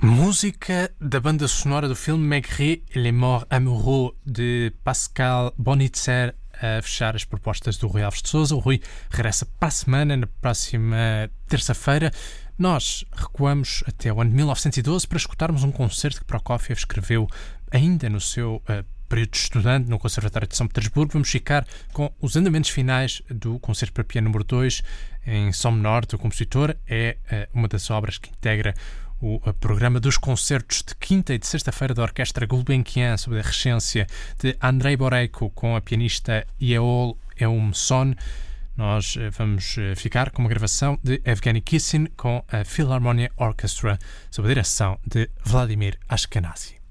Música da banda sonora do filme Maigret et les Morts Amoureux de Pascal Bonitzer a fechar as propostas do Rui Alves de Sousa. O Rui regressa para a semana, na próxima terça-feira. Nós recuamos até o ano de 1912 para escutarmos um concerto que Prokofiev escreveu ainda no seu período de estudante no Conservatório de São Petersburgo. Vamos ficar com os andamentos finais do Concerto para Piano número 2 em Sol menor do compositor. É uma das obras que integra o programa dos concertos de quinta e de sexta-feira da Orquestra Gulbenkian, sob a regência de Andrei Boreiko, com a pianista Yeol Eumson. Nós vamos ficar com uma gravação de Evgeny Kissin com a Philharmonia Orchestra, sob a direção de Vladimir Ashkenazy.